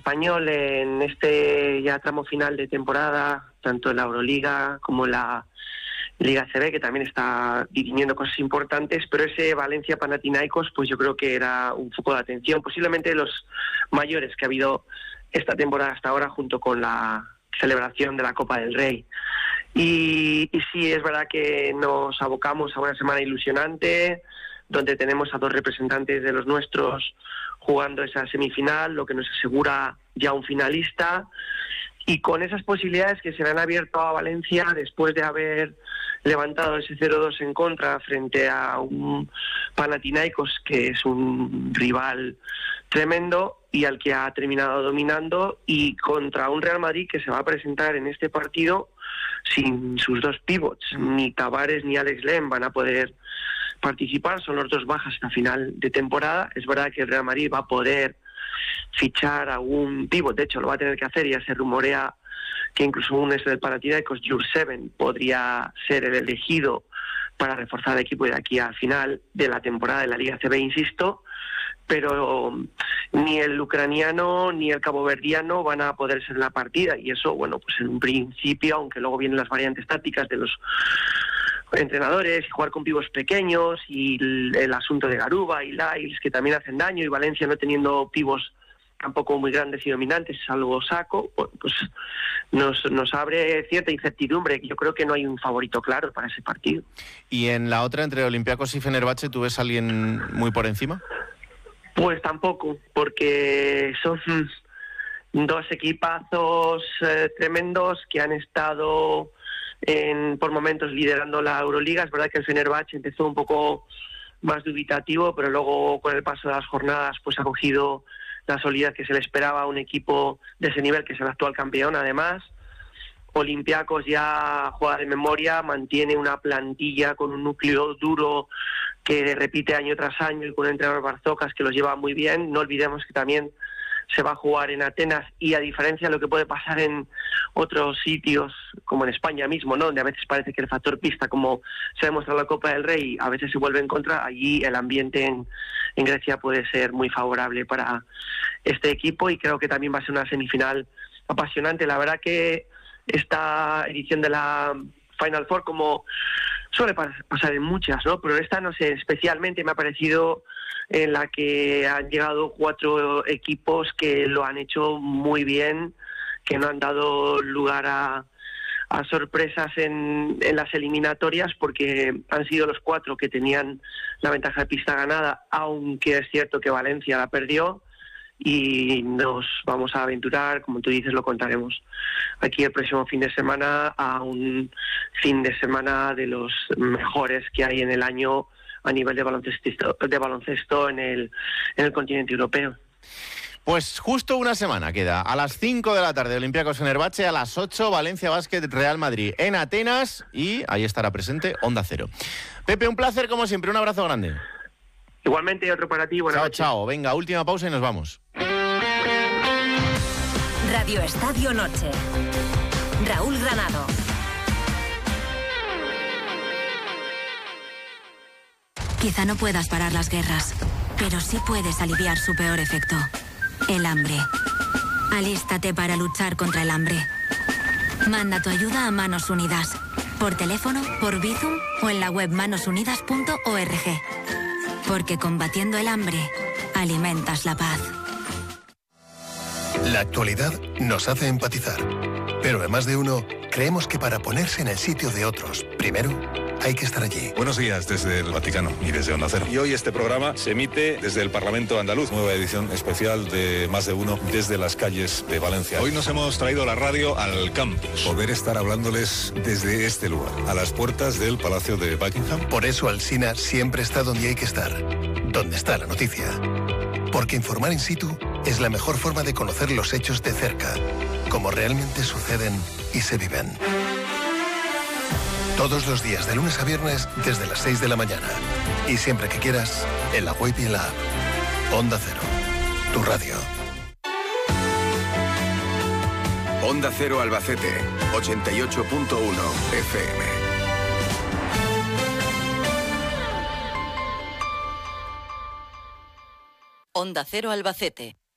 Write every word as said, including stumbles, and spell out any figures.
español en este ya tramo final de temporada, tanto en la Euroliga como en la Liga A C B, que también está dirimiendo cosas importantes, pero ese Valencia-Panathinaikos, pues yo creo que era un foco de atención, posiblemente de los mayores que ha habido esta temporada hasta ahora, junto con la celebración de la Copa del Rey. Y, y sí, es verdad que nos abocamos a una semana ilusionante, donde tenemos a dos representantes de los nuestros jugando esa semifinal, lo que nos asegura ya un finalista, y con esas posibilidades que se le han abierto a Valencia después de haber levantado ese cero dos en contra frente a un Panathinaikos que es un rival tremendo y al que ha terminado dominando, y contra un Real Madrid que se va a presentar en este partido sin sus dos pivots, ni Tavares ni Alex Len van a poder participar, son los dos bajas hasta final de temporada. Es verdad que el Real Madrid va a poder fichar a un pivot, de hecho lo va a tener que hacer, ya se rumorea que incluso un ex del Panathinaikos, Jurseven, podría ser el elegido para reforzar el equipo de aquí al final de la temporada de la Liga C B, insisto, pero ni el ucraniano ni el caboverdiano van a poder ser la partida, y eso, bueno, pues en un principio, aunque luego vienen las variantes tácticas de los entrenadores y jugar con pibos pequeños y el, el asunto de Garuba y Lyles, que también hacen daño, y Valencia no teniendo pibos tampoco muy grandes y dominantes, salvo Saco, pues nos, nos abre cierta incertidumbre. Yo creo que no hay un favorito claro para ese partido. ¿Y en la otra, entre Olympiacos y Fenerbahce, tú ves a alguien muy por encima? Pues tampoco, porque son dos equipazos eh, tremendos que han estado en, por momentos liderando la Euroliga. Es verdad que el Fenerbahce empezó un poco más dubitativo, pero luego con el paso de las jornadas pues ha cogido la solidez que se le esperaba a un equipo de ese nivel, que es el actual campeón. Además, Olympiacos ya juega de memoria, mantiene una plantilla con un núcleo duro que repite año tras año, y con un entrenador Barzocas que los lleva muy bien. No olvidemos que también se va a jugar en Atenas, y a diferencia de lo que puede pasar en otros sitios, como en España mismo, ¿no?, donde a veces parece que el factor pista, como se ha demostrado en la Copa del Rey, a veces se vuelve en contra, allí el ambiente en, en Grecia puede ser muy favorable para este equipo, y creo que también va a ser una semifinal apasionante. La verdad que esta edición de la Final Four, como suele pasar en muchas, ¿no?, pero esta, no sé, especialmente me ha parecido en la que han llegado cuatro equipos que lo han hecho muy bien, que no han dado lugar a, a sorpresas en, en las eliminatorias, porque han sido los cuatro que tenían la ventaja de pista ganada, aunque es cierto que Valencia la perdió, y nos vamos a aventurar, como tú dices, lo contaremos aquí el próximo fin de semana, a un fin de semana de los mejores que hay en el año a nivel de baloncesto, de baloncesto en el, en el continente europeo. Pues justo una semana queda. A las cinco de la tarde, Olympiacos Fenerbahce, a las ocho, Valencia Basket Real Madrid en Atenas, y ahí estará presente Onda Cero. Pepe, un placer como siempre, un abrazo grande. Igualmente, otro para ti, buenas chao, noches. Chao, venga, última pausa y nos vamos. Radio Estadio Noche. Raúl Granado. Quizá no puedas parar las guerras, pero sí puedes aliviar su peor efecto, el hambre. Alístate para luchar contra el hambre. Manda tu ayuda a Manos Unidas, por teléfono, por Bizum o en la web manos unidas punto org. Porque combatiendo el hambre, alimentas la paz. La actualidad nos hace empatizar, pero además de uno, creemos que para ponerse en el sitio de otros, primero hay que estar allí. Buenos días desde el Vaticano y desde Onda Cero. Y hoy este programa se emite desde el Parlamento Andaluz. Nueva edición especial de Más de Uno desde las calles de Valencia. Hoy nos hemos traído la radio al campus. Poder estar hablándoles desde este lugar, a las puertas del Palacio de Buckingham. Por eso Alsina siempre está donde hay que estar, donde está la noticia. Porque informar in situ es la mejor forma de conocer los hechos de cerca, como realmente suceden y se viven. Todos los días, de lunes a viernes, desde las seis de la mañana. Y siempre que quieras, en la web y en la app. Onda Cero, tu radio. Onda Cero Albacete, ochenta y ocho punto uno F M. Onda Cero Albacete.